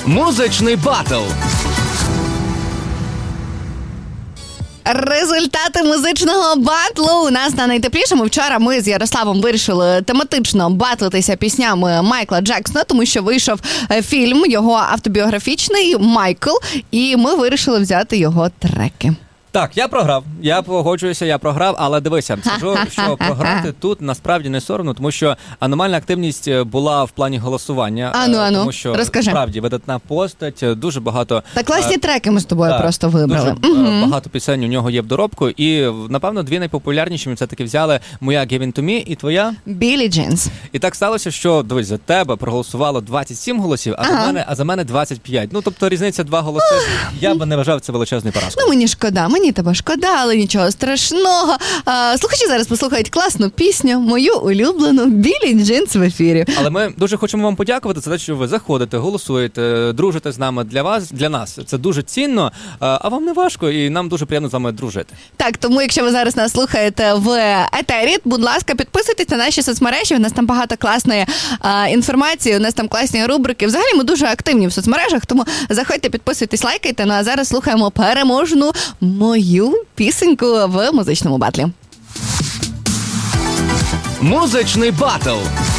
Музичний батл. Результати музичного батлу у нас на найтеплішому. Вчора ми з Ярославом вирішили тематично батлитися піснями Майкла Джексона, тому що вийшов фільм його автобіографічний «Майкл», і ми вирішили взяти його треки. Так, я програв. Я погоджуюся, я програв, але дивися, скажу, що програти тут насправді не соромно, тому що аномальна активність була в плані голосування. Тому що розкажи. Справді видатна постать, дуже багато... Та класні треки ми з тобою просто вибрали. Дуже багато пісень у нього є в доробку, і, напевно, дві найпопулярніші ми все-таки взяли «Моя Give In To Me» і твоя? Біллі Джінс. І так сталося, що, дивись, за тебе проголосувало 27 голосів, а за мене 25. Ну, тобто різниця 2 голоси. Я би не вважав це величезною поразкою. Ну, мені шкода, мені тебе шкода, але нічого страшного. Слухачі зараз послухають класну пісню, мою улюблену «Біллі Джінс» в ефірі. Але ми дуже хочемо вам подякувати за те, що ви заходите, голосуєте, дружите з нами. Для нас це дуже цінно, а вам не важко, і нам дуже приємно з вами дружити. Так, тому якщо ви зараз нас слухаєте в етері, будь ласка, підписуйтесь на наші соцмережі, у нас там багато класної інформації, у нас там класні рубрики. Взагалі ми дуже активні в соцмережах, тому заходьте, підписуйтесь, лайкайте. Ну а зараз слухаємо переможну мою пісеньку в музичному батлі. Музичний батл.